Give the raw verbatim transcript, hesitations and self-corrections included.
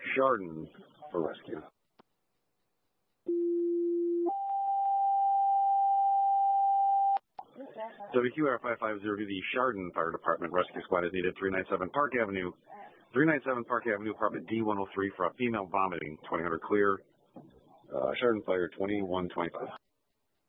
Chardon for rescue. W Q R five five zero to the Chardon Fire Department. Rescue squad is needed. three ninety-seven Park Avenue. three ninety-seven Park Avenue, apartment D one oh three for a female vomiting. twenty hundred clear. Uh, Chardon Fire twenty-one twenty-five.